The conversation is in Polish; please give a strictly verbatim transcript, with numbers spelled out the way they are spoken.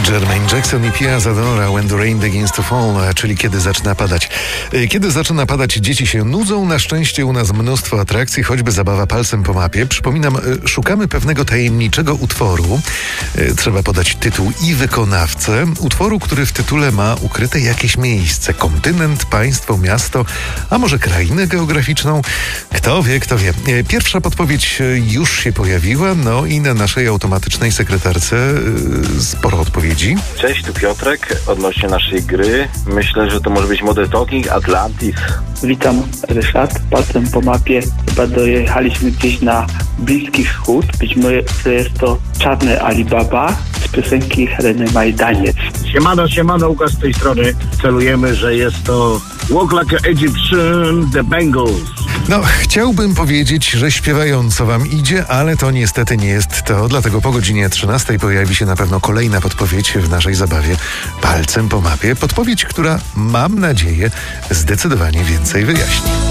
Jermaine Jackson i Pia Zadora When the Rain Begins to Fall, czyli kiedy zaczyna padać. Kiedy zaczyna padać, dzieci się nudzą. Na szczęście u nas mnóstwo atrakcji, choćby zabawa palcem po mapie. Przypominam, szukamy pewnego tajemniczego utworu. Trzeba podać tytuł i wykonawcę. Utworu, który w tytule ma ukryte jakieś miejsce. Kontynent, państwo, miasto, a może krainę geograficzną. Kto wie, kto wie. Pierwsza podpowiedź już się pojawiła, no i na naszej automatycznej sekretarce sporo odpowiedzi. Cześć, tu Piotrek. Odnośnie naszej gry, myślę, że to może być Modern Talking Atlantis. Witam, Ryszard. Palcem po mapie chyba dojechaliśmy gdzieś na Bliski Wschód. Być może jest to Czarny Alibaba z piosenki Heleny Majdaniec. Siemano, siemano, Łukasz z tej strony. Celujemy, że jest to Walk Like an Egyptian, The Bangles. No, chciałbym powiedzieć, że śpiewająco wam idzie, ale to niestety nie jest to. Dlatego po godzinie trzynastej pojawi się na pewno kolejna podpowiedź w naszej zabawie Palcem po mapie. Podpowiedź, która, mam nadzieję, zdecydowanie więcej wyjaśni.